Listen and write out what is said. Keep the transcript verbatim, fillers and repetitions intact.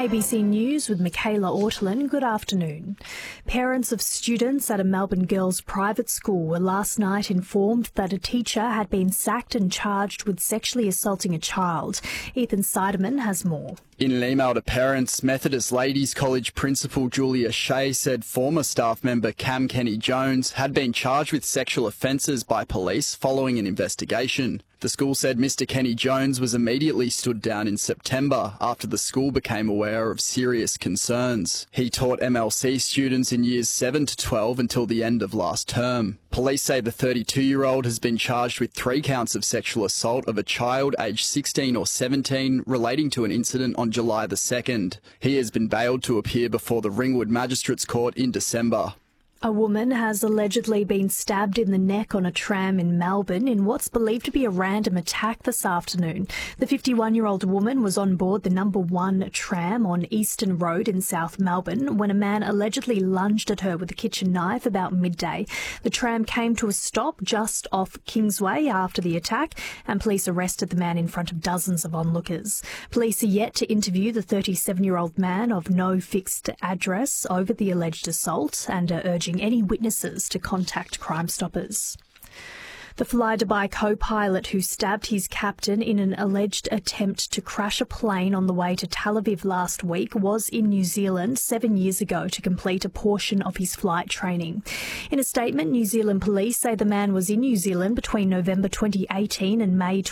A B C News with Michaela Ortolin. Good afternoon. Parents of students at a Melbourne girls' private school were last night informed that a teacher had been sacked and charged with sexually assaulting a child. Ethan Seideman has more. In an email to parents, Methodist Ladies College Principal Julia Shea said former staff member Cam Kenny Jones had been charged with sexual offences by police following an investigation. The school said Mister Kenny Jones was immediately stood down in September after the school became aware of serious concerns. He taught M L C students in years seven to twelve until the end of last term. Police say the thirty-two-year-old has been charged with three counts of sexual assault of a child aged sixteen or seventeen relating to an incident on July the second. He has been bailed to appear before the Ringwood Magistrates Court in December. A woman has allegedly been stabbed in the neck on a tram in Melbourne in what's believed to be a random attack this afternoon. The fifty-one-year-old woman was on board the number one tram on Eastern Road in South Melbourne when a man allegedly lunged at her with a kitchen knife about midday. The tram came to a stop just off Kingsway after the attack, and police arrested the man in front of dozens of onlookers. Police are yet to interview the thirty-seven-year-old man of no fixed address over the alleged assault and are urging any witnesses to contact Crime Stoppers. The Fly Dubai co-pilot who stabbed his captain in an alleged attempt to crash a plane on the way to Tel Aviv last week was in New Zealand seven years ago to complete a portion of his flight training. In a statement, New Zealand police say the man was in New Zealand between November twenty eighteen and May